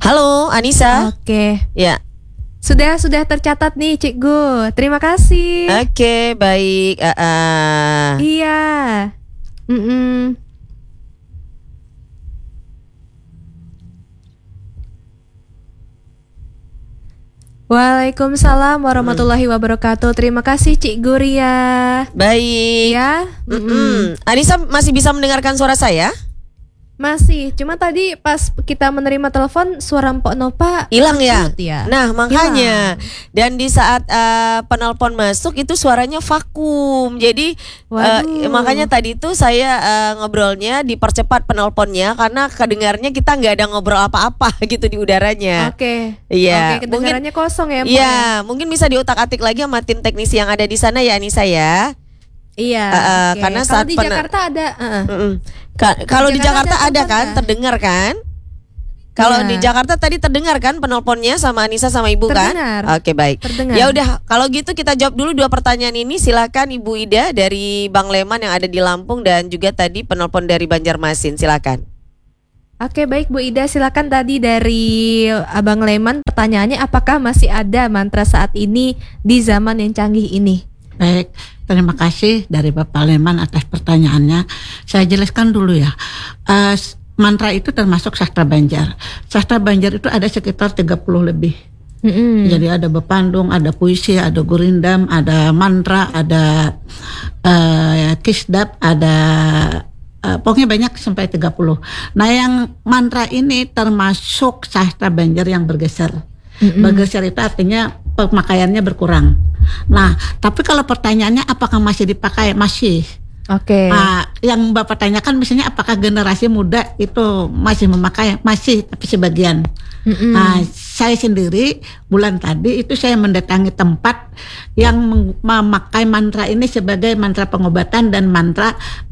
Halo, Anissa. Oke. Ya. Sudah tercatat nih, Cikgu. Terima kasih. Oke, baik. Iya. Waalaikumsalam warahmatullahi wabarakatuh. Terima kasih Cikgu Ria. Baik. Ya. Anissa masih bisa mendengarkan suara saya? Masih, cuma tadi pas kita menerima telepon suara Mpok Nopa hilang ya? Nah, makanya. Hilang. Dan di saat penelpon masuk itu suaranya vakum. Jadi makanya tadi itu saya ngobrolnya dipercepat penelponnya karena kedengarnya kita nggak ada ngobrol apa-apa gitu di udaranya. Oke. Iya. Oke, kedengarannya kosong ya, Mpok. Iya, mungkin bisa diutak-atik lagi sama tim teknisi yang ada di sana ya, Anissa ya. Iya. Karena saat kalau di Jakarta ada. Kalau di Jakarta ada kan, terdengar kan? Kalau di Jakarta tadi terdengar kan penelponnya sama Anissa sama Ibu terdengar. Kan? Oke, baik. Terdengar. Ya udah, kalau gitu kita jawab dulu 2 pertanyaan ini. Silakan Ibu Ida dari Bang Leman yang ada di Lampung dan juga tadi penelpon dari Banjarmasin. Silakan. Oke, baik Bu Ida, silakan tadi dari Abang Leman pertanyaannya, apakah masih ada mantra saat ini di zaman yang canggih ini? Baik, terima kasih dari Bapak Leman atas pertanyaannya. Saya jelaskan dulu ya. Mantra itu termasuk sastra Banjar. Sastra Banjar itu ada sekitar 30 lebih. Jadi ada bepandung, ada puisi, ada gurindam, ada mantra, ada kisdap, ada pokoknya banyak sampai 30. Nah, yang mantra ini termasuk sastra Banjar yang bergeser. Bergeser itu artinya pemakaiannya berkurang. Nah, tapi kalau pertanyaannya apakah masih dipakai? Masih. Oke. Nah, yang Bapak tanyakan misalnya apakah generasi muda itu masih memakai? Masih, tapi sebagian. Nah, saya sendiri bulan tadi itu saya mendatangi tempat yang memakai mantra ini sebagai mantra pengobatan dan mantra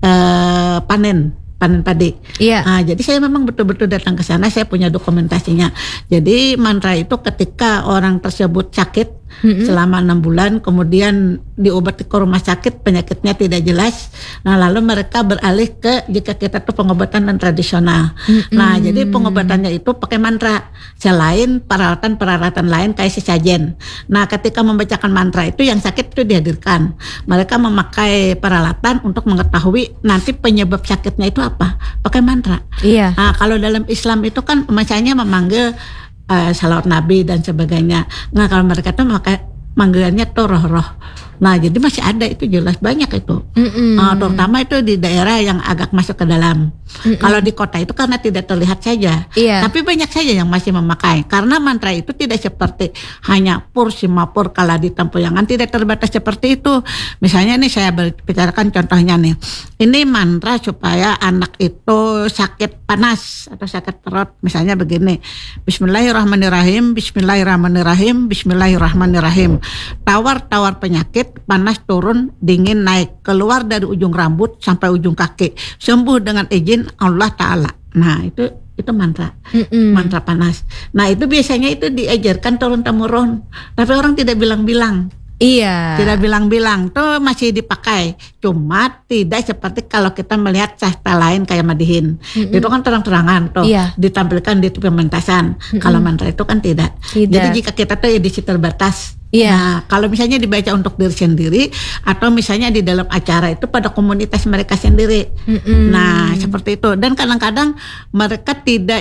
panen padi. Iya. Nah, jadi saya memang betul-betul datang ke sana, saya punya dokumentasinya. Jadi mantra itu ketika orang tersebut sakit selama 6 bulan, kemudian diobati ke rumah sakit, penyakitnya tidak jelas. Nah, lalu mereka beralih ke jika kita tuh pengobatan dan tradisional. Nah, jadi pengobatannya itu pakai mantra selain peralatan-peralatan lain kayak sesajen. Nah, ketika membacakan mantra itu yang sakit itu dihadirkan. Mereka memakai peralatan untuk mengetahui nanti penyebab sakitnya itu apa, pakai mantra. Iya. Nah, kalau dalam Islam itu kan misalnya memanggil salawat Nabi dan sebagainya. Nah, kalau mereka tuh manggilannya tuh roh-roh. Nah, jadi masih ada itu, jelas banyak itu. Terutama itu di daerah yang agak masuk ke dalam. Kalau di kota itu karena tidak terlihat saja. Iya. Tapi banyak saja yang masih memakai. Karena mantra itu tidak seperti hanya pur simapur kala di tempoyangan, tidak terbatas seperti itu. Misalnya nih saya bicarakan contohnya nih. Ini mantra supaya anak itu sakit panas atau sakit perut. Misalnya begini. Bismillahirrahmanirrahim, bismillahirrahmanirrahim, bismillahirrahmanirrahim. Tawar-tawar penyakit, panas turun, dingin naik, keluar dari ujung rambut sampai ujung kaki, sembuh dengan izin Allah Ta'ala. Nah, itu mantra, mantra panas. Nah, itu biasanya itu diajarkan turun-temurun, tapi orang tidak bilang-bilang. Iya. Tidak bilang-bilang, tuh masih dipakai. Cuma tidak seperti kalau kita melihat sastra lain kayak Madihin. Itu kan terang-terangan tuh, ditampilkan di pementasan. Kalau mantra itu kan tidak. Jadi jika kita tuh edisi terbatas. Nah, kalau misalnya dibaca untuk diri sendiri atau misalnya di dalam acara itu pada komunitas mereka sendiri. Nah, seperti itu. Dan kadang-kadang mereka tidak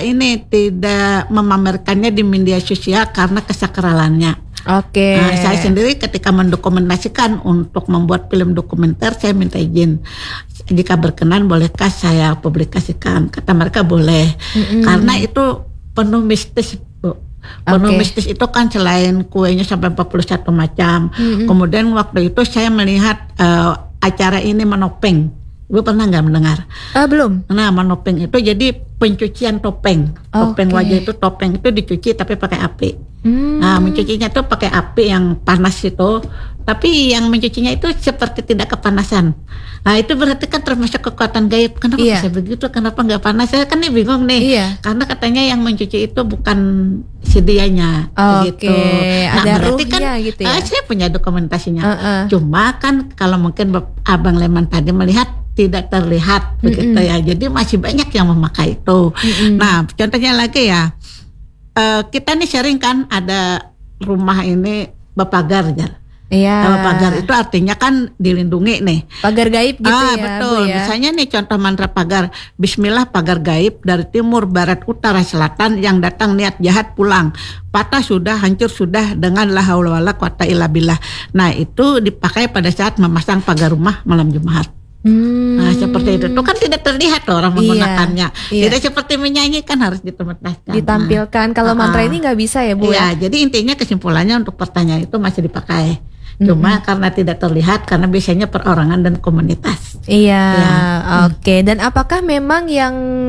memamerkannya di media sosial karena kesakralannya. Oke. Nah, saya sendiri ketika mendokumentasikan untuk membuat film dokumenter, saya minta izin. Jika berkenan, bolehkah saya publikasikan? Kata mereka boleh. Karena itu penuh mistis, Bu. Penuh mistis itu kan selain kuenya sampai 41 macam. Kemudian waktu itu saya melihat acara ini menopeng. Ibu pernah nggak mendengar? Belum. Nah, menopeng itu jadi pencucian topeng. Topeng wajah itu, topeng itu dicuci tapi pakai api. Nah, mencucinya tuh pakai api yang panas itu, tapi yang mencucinya itu seperti tidak kepanasan. Nah, itu berarti kan termasuk kekuatan gaib. Kenapa bisa begitu? Kenapa nggak panas? Saya kan bingung nih. Karena katanya yang mencuci itu bukan si dianya, begitu. Nah, ada berarti kan gitu ya? saya punya dokumentasinya. Cuma kan kalau mungkin Abang Leman tadi melihat tidak terlihat begitu ya. Jadi masih banyak yang memakai itu. Nah, contohnya lagi ya. kita nih sharing kan ada rumah ini berpagar ya. Iya. Kalau pagar itu artinya kan dilindungi nih. Pagar gaib gitu ya, betul. Bu ya. Misalnya nih contoh mantra pagar. Bismillah pagar gaib dari timur, barat, utara, selatan yang datang niat jahat pulang. Patah sudah, hancur sudah dengan la haula wala quwata illa billah. Nah, itu dipakai pada saat memasang pagar rumah malam Jumat. Nah, seperti itu. Itu kan tidak terlihat orang menggunakannya. Iya. Tidak seperti menyanyi kan harus ditampilkan. Ditampilkan. Kalau mantra ini nggak bisa ya, Bu ya. Iya, jadi intinya kesimpulannya untuk pertanyaan itu masih dipakai. Cuma karena tidak terlihat, karena biasanya perorangan dan komunitas. Iya, oke. Dan apakah memang yang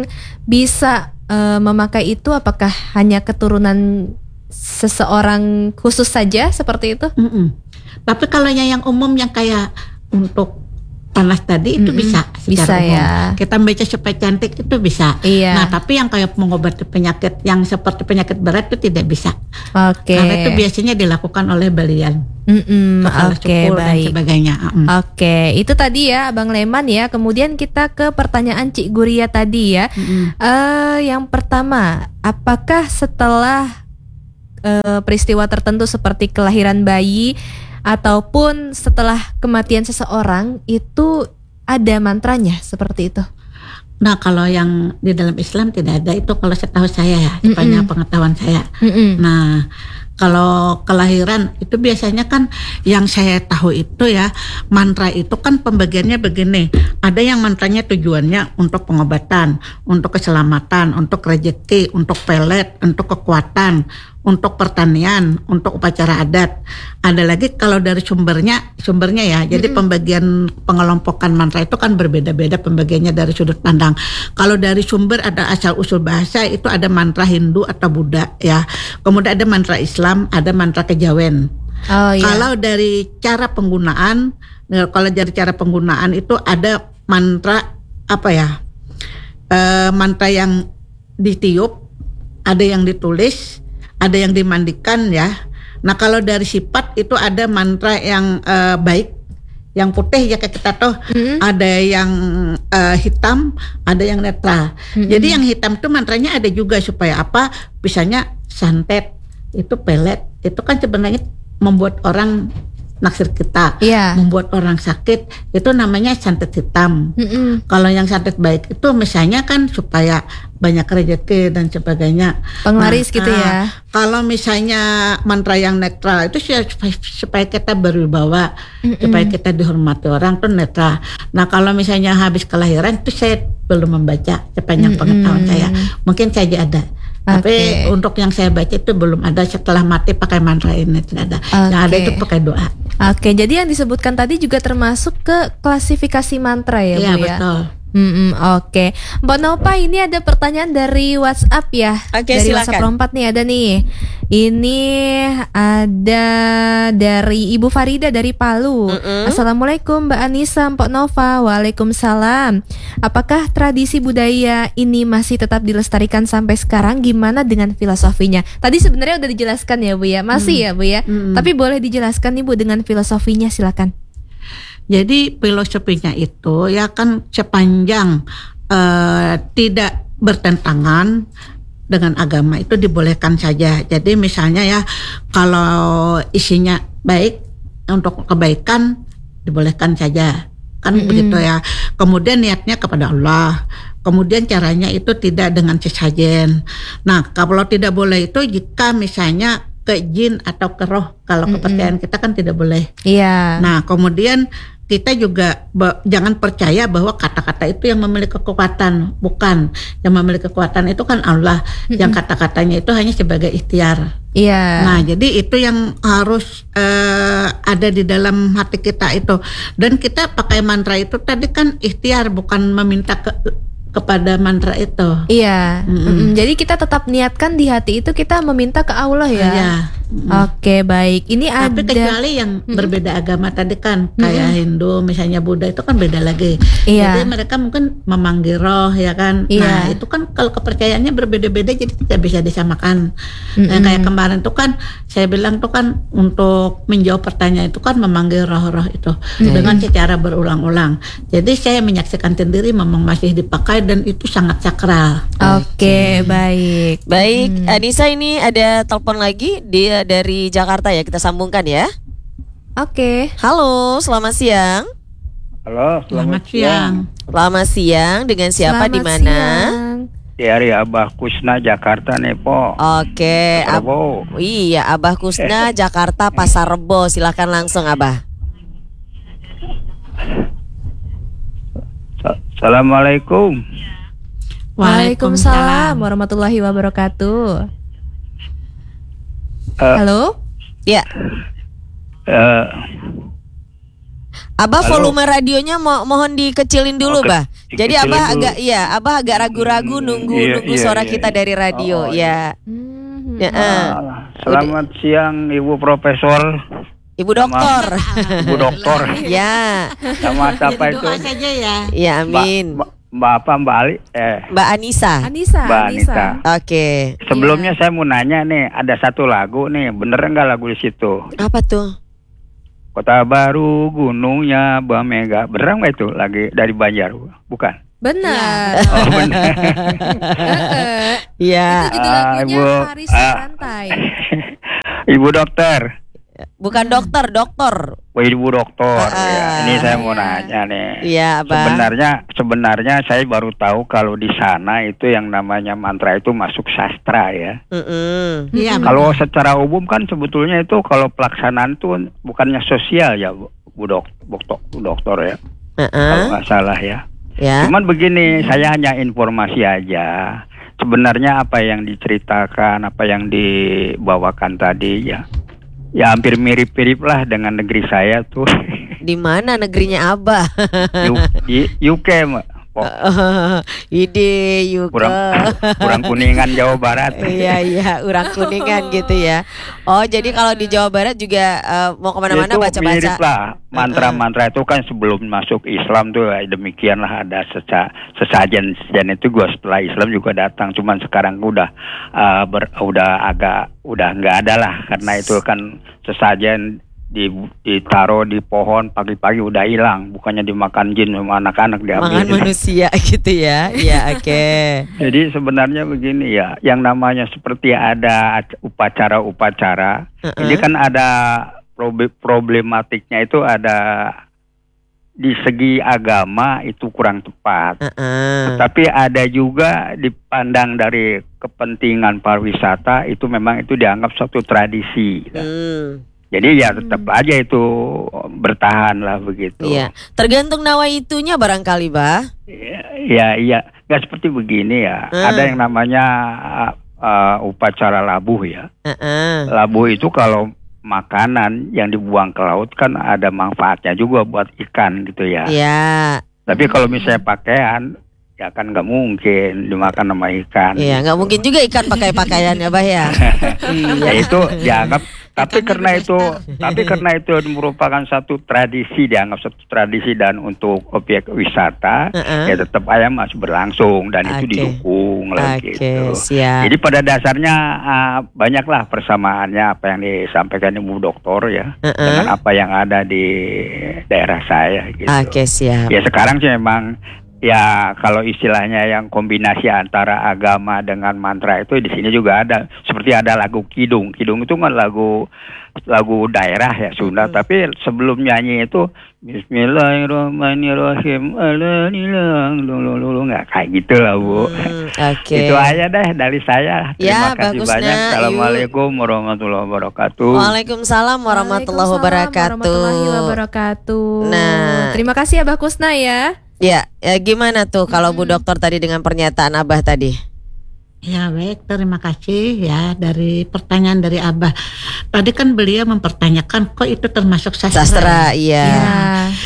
bisa memakai itu apakah hanya keturunan seseorang khusus saja seperti itu? Tapi kalau yang umum yang kayak untuk panas tadi itu bisa Bisa secara umum. ya. Kita baca supaya cantik itu bisa. Iya. Nah, tapi yang kayak mengobati penyakit yang seperti penyakit berat itu tidak bisa. Oke. Karena itu biasanya dilakukan oleh belian. Oke, kepala cukur dan baik. sebagainya. Oke, itu tadi ya Abang Leman ya. Kemudian kita ke pertanyaan Cik Guria tadi ya. Yang pertama, apakah setelah peristiwa tertentu seperti kelahiran bayi ataupun setelah kematian seseorang itu ada mantranya seperti itu? Nah, kalau yang di dalam Islam tidak ada itu kalau setahu saya ya, sepanjang pengetahuan saya. Nah, kalau kelahiran itu biasanya kan yang saya tahu itu ya, mantra itu kan pembagiannya begini. Ada yang mantranya tujuannya untuk pengobatan, untuk keselamatan, untuk rezeki, untuk pelet, untuk kekuatan, untuk pertanian, untuk upacara adat. Ada lagi kalau dari sumbernya ya. Jadi pembagian pengelompokan mantra itu kan berbeda-beda pembagiannya dari sudut pandang. Kalau dari sumber ada asal usul bahasa itu ada mantra Hindu atau Buddha ya. Kemudian ada mantra Islam, ada mantra kejawen. Kalau dari cara penggunaan, itu ada mantra mantra yang ditiup, ada yang ditulis, ada yang dimandikan ya. Nah, kalau dari sifat itu ada mantra yang baik, yang putih ya kayak kita tuh, ada yang hitam, ada yang netral. Jadi yang hitam itu mantranya ada juga supaya apa? Misalnya santet, itu pelet, itu kan sebenarnya membuat orang naksir kita, membuat orang sakit, itu namanya santet hitam. Kalau yang santet baik itu misalnya kan supaya banyak rezeki dan sebagainya, penglaris gitu ya. Kalau misalnya mantra yang netral itu supaya kita berwibawa, supaya kita dihormati orang tuh netral. Nah, kalau misalnya habis kelahiran itu saya belum membaca sepanjang pengetahuan saya, mungkin saja ada. Tapi untuk yang saya baca itu belum ada. Setelah mati pakai mantra ini tidak ada. Yang ada itu pakai doa. Oke, jadi yang disebutkan tadi juga termasuk ke klasifikasi mantra ya, Bu ya? Iya, betul. Oke. Mbak Nova, ini ada pertanyaan dari WhatsApp ya. Oke, dari silakan. WhatsApp Rompat nih ada nih. Ini ada dari Ibu Farida dari Palu. Assalamualaikum Mbak Anissa, Mbak Nova. Waalaikumsalam. Apakah tradisi budaya ini masih tetap dilestarikan sampai sekarang? Gimana dengan filosofinya? Tadi sebenarnya udah dijelaskan ya, Bu ya. Masih ya, Bu ya. Tapi boleh dijelaskan nih, Bu, dengan filosofinya, silakan. Jadi filosofinya itu ya kan sepanjang tidak bertentangan dengan agama itu dibolehkan saja. Jadi misalnya ya kalau isinya baik untuk kebaikan dibolehkan saja. Kan begitu ya. Kemudian niatnya kepada Allah. Kemudian caranya itu tidak dengan sesajen. Nah, kalau tidak boleh itu jika misalnya ke jin atau ke roh. Kalau kepercayaan kita kan tidak boleh. Iya. Nah, kemudian kita juga jangan percaya bahwa kata-kata itu yang memiliki kekuatan. Bukan. Yang memiliki kekuatan itu kan Allah. Yang kata-katanya itu hanya sebagai ikhtiar. Iya. Nah, jadi itu yang harus ada di dalam hati kita itu. Dan kita pakai mantra itu tadi kan ikhtiar, bukan meminta kepada mantra itu. Iya. Jadi kita tetap niatkan di hati itu kita meminta ke Allah ya. Iya. Oke, baik. Ini Tapi ada kecuali yang berbeda agama tadi kan, kayak Hindu, misalnya Buddha itu kan beda lagi. Iya. Jadi mereka mungkin memanggil roh ya kan. Iya. Nah itu kan kalau kepercayaannya berbeda-beda jadi tidak bisa disamakan. Nah, kayak kemarin tuh kan saya bilang tuh kan untuk menjawab pertanyaan itu kan memanggil roh-roh itu dengan secara berulang-ulang. Jadi saya menyaksikan sendiri memang masih dipakai dan itu sangat sakral. Oke, baik. Baik, Anissa ini ada telepon lagi, dia dari Jakarta ya, kita sambungkan ya. Oke. Halo, selamat siang. Halo, Selamat siang. Selamat siang, dengan siapa di Selamat mana? siang. dari Abah Kusna Jakarta nih, Po. Oke, Rebo. iya Abah Kusna Jakarta Pasar Rebo, silakan langsung Abah. Assalamualaikum. Waalaikumsalam warahmatullahi wabarakatuh. Halo? Ya, Eh, Abah Halo. volume radionya mohon dikecilin dulu, Oke, Bah. Jadi dikecilin Abah dulu. Abah agak ragu-ragu nunggu iya, suara iya, kita iya. dari radio, Oh, ya. Hmm. Ya, Selamat siang Ibu Profesor, Ibu dokter. Ibu Doktor. Ya, Sama siapa Jadi itu? doa saja ya. ya amin. Mbak apa Mbak Ali? Mbak Anissa. Anissa, Mbak Anissa. Anissa. Oke. Sebelumnya saya mau nanya nih, ada satu lagu nih, bener nggak lagu di situ? Apa tuh? Kota Baru, gunungnya Bamega, bener nggak itu lagi dari Banjar? Bukan? Benar. Oh bener. Iya. Itu judul lagunya Ibu, Paris Santai. Ibu Dokter. Bukan dokter. Oh, Ibu Dokter. Ah, Ya, ini saya mau iya. nanya nih. Iya, Abah. Sebenarnya saya baru tahu kalau di sana itu yang namanya mantra itu masuk sastra ya. Mm-mm. Iya. Kalau secara umum kan sebetulnya itu kalau pelaksanaan itu bukannya sosial ya, Bu Dokter ya. Kalau Uh-uh. nggak salah ya. Ya. Cuman begini, saya hanya informasi aja. Sebenarnya apa yang diceritakan, apa yang dibawakan tadi ya. Ya hampir mirip-mirip lah dengan negeri saya tuh. Di mana negerinya Abah? UK, Mbak. Oh, Ide Yuka. kurang Kuningan Jawa Barat. Iya, urang Kuningan gitu ya. Oh, jadi kalau di Jawa Barat juga mau kemana-mana Itu baca-baca. mirip lah. Mantra-mantra itu kan sebelum masuk Islam tuh demikian lah, ada sesajen dan itu gua setelah Islam juga datang. Cuman sekarang udah udah nggak ada lah, karena itu kan sesajen ditaruh di pohon pagi-pagi udah hilang, bukannya dimakan jin sama anak-anak diambil. Makan manusia gitu ya. Iya, oke. Jadi sebenarnya begini ya, yang namanya seperti ada upacara-upacara, ini kan ada problematiknya itu ada di segi agama itu kurang tepat. Tetapi ada juga dipandang dari kepentingan pariwisata itu memang itu dianggap suatu tradisi. Jadi ya tetap aja itu bertahan lah begitu. Iya, tergantung nawaitunya barangkali, Bah. Iya, nggak seperti begini ya. Ada yang namanya upacara labuh ya. Labuh itu kalau makanan yang dibuang ke laut kan ada manfaatnya juga buat ikan gitu ya. Iya. Tapi kalau misalnya pakaian, ya kan nggak mungkin dimakan sama ikan. Iya, nggak mungkin juga ikan pakai pakaian ya, Bah ya. Ya itu dianggap. Tapi karena itu merupakan satu tradisi, dianggap satu tradisi dan untuk objek wisata, ya tetap aja masih berlangsung dan itu didukung lah gitu. Siap. Jadi pada dasarnya banyaklah persamaannya apa yang disampaikan Ibu Doktor ya dengan apa yang ada di daerah saya gitu. Oke, siap. Ya sekarang sih memang ya kalau istilahnya yang kombinasi antara agama dengan mantra itu di sini juga ada, seperti ada lagu kidung. Kidung itu kan lagu daerah ya Sunda, tapi sebelum nyanyi itu Bismillahirrahmanirrahim nggak kayak gitu lah Bu. Oke. Itu aja deh dari saya. Ya, Terima kasih bagus, banyak. Nak. Assalamualaikum warahmatullahi wabarakatuh. Waalaikumsalam warahmatullahi warahmatullahi wabarakatuh. Nah. Terima kasih Abah Kusna ya. Ya, gimana tuh kalau Bu Dokter tadi dengan pernyataan Abah tadi? Ya baik, terima kasih ya dari pertanyaan dari Abah. Tadi kan beliau mempertanyakan kok itu termasuk sastra. Sastra, iya. Ya.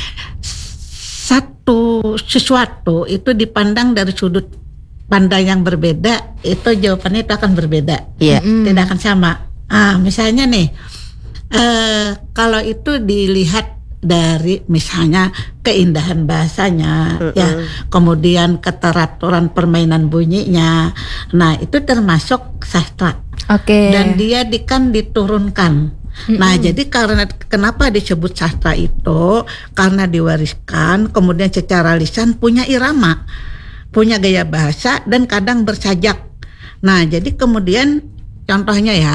Sesuatu itu dipandang dari sudut pandang yang berbeda, itu jawabannya itu akan berbeda. Iya. Tidak akan sama. Misalnya nih, kalau itu dilihat dari misalnya keindahan bahasanya, ya, kemudian keteraturan permainan bunyinya, nah itu termasuk sastra. Oke. Dan dia diturunkan. Nah, jadi karena kenapa disebut sastra itu? Karena diwariskan, kemudian secara lisan punya irama, punya gaya bahasa dan kadang bersajak. Nah, jadi kemudian contohnya ya,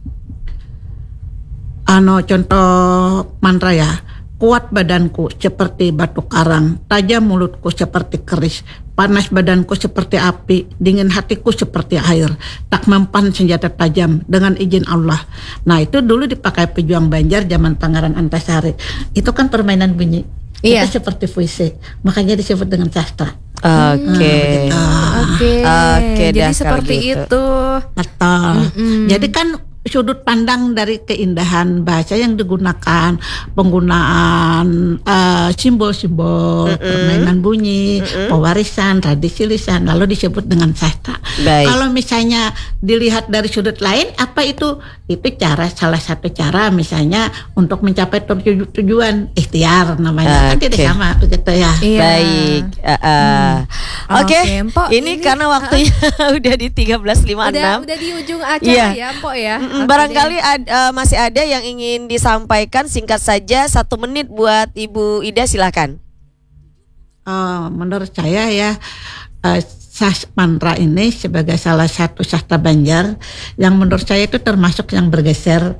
contoh mantra ya. Kuat badanku seperti batu karang, tajam mulutku seperti keris, panas badanku seperti api, dingin hatiku seperti air, tak mempan senjata tajam dengan izin Allah. Nah, itu dulu dipakai pejuang Banjar zaman Pangeran Antasari. Itu kan permainan bunyi. Iya. Itu seperti puisi, makanya disebut dengan sastra. Oke. Oke, Jadi dah, seperti kalau gitu. itu. Betul. Jadi kan sudut pandang dari keindahan bahasa yang digunakan, penggunaan simbol-simbol, permainan bunyi, pewarisan, tradisi lisan, lalu disebut dengan sastra. Baik. Kalau misalnya dilihat dari sudut lain, apa itu? Itu salah satu cara misalnya untuk mencapai tujuan, ikhtiar namanya. Kan tidak Oke. sama begitu ya. Iya. Baik. Oke. Oke, Mpok, Ini ini, karena waktunya udah di 13.56. Udah di ujung acara Iya. ya, Mpok ya. Oke Barangkali deh. masih ada yang ingin disampaikan singkat saja 1 menit buat Ibu Ida, silakan. Menurut saya ya, mantra ini sebagai salah satu sastra Banjar yang menurut saya itu termasuk yang bergeser